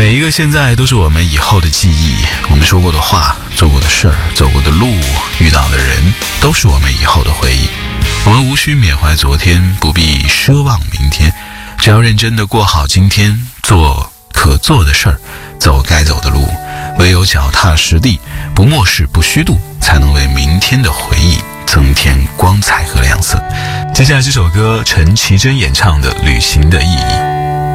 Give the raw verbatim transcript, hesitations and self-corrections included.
每一个现在都是我们以后的记忆，我们说过的话，做过的事儿，走过的路，遇到的人，都是我们以后的回忆。我们无需缅怀昨天，不必奢望明天，只要认真的过好今天，做可做的事儿，走该走的路。唯有脚踏实地，不漠视，不虚度，才能为明天的回忆增添光彩和亮色。接下来这首歌，陈绮贞演唱的《旅行的意义》。